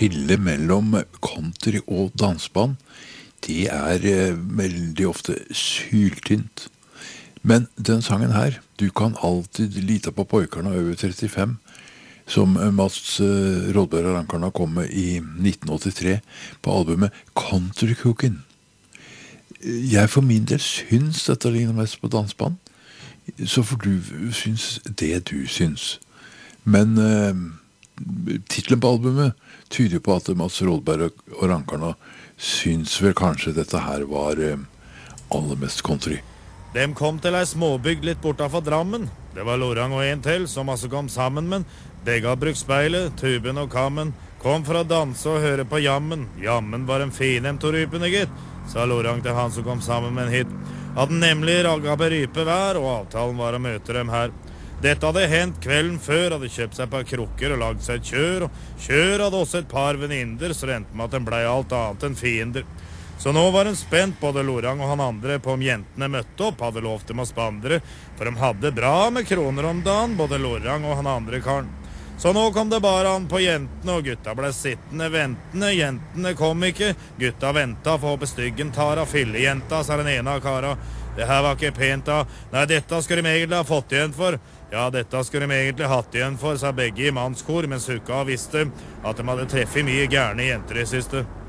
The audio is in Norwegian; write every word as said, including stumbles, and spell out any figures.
skille mellom country og dansband, det er eh, veldig ofte syltynt. Men den sangen her, du kan alltid lita på pojkarna over trettifem, som Mats eh, Rådberg og Rankarna kom med i nitten åttitre på albumet Country Cookin'. Jeg for min del syns dette ligner mest på dansband, så får du syns det du syns. Men eh, titlen på albumet tyder på at Mats Rådberg og Rankarna syns vel kanskje dette her var eh, aller mest country. De kom til ei småbygd litt bortafor Drammen. Det var Lorang og en til som altså kom sammen, men begge hadde brukt speilet, tuben og kammen. Kom for å danse og høre på jammen. Jammen var en finem to rypene, gitt, sa Lorang til han som kom sammen med en hit. Hadde nemlig ragga på rype hver, og avtalen var å møte dem her. Dette hadde hendt kvelden før, hadde kjøpt seg et par krukker og lagd seg et kjør, og kjør hadde også et par veninder, så det endte med at den blei alt annet enn fiender. Så nå var en spent, både Lorang og han andre, på om jentene møtte opp, hadde lovt dem å spandre, for de hadde bra med kroner om dagen, både Lorang og han andre karen. Så nå kom det bare an på jentene, og gutta ble sittende ventende, jentene kom ikke, gutta ventet for å bestyggen Tara, fillejenta, sa den ene av kara. Det her var ikke pent da, nei, dette skulle de egentlig ha fått igjen for. Ja, dette skulle de egentlig hatt igjen for, sa begge i mannskor, mens hukka visste at de hadde treffet mye gærne jenter i siste.